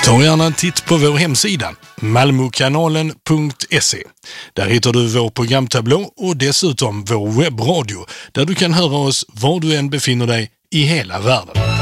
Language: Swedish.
Ta gärna en titt på vår hemsida, malmokanalen.se. Där hittar du vår programtablå och dessutom vår webbradio där du kan höra oss var du än befinner dig i hela världen.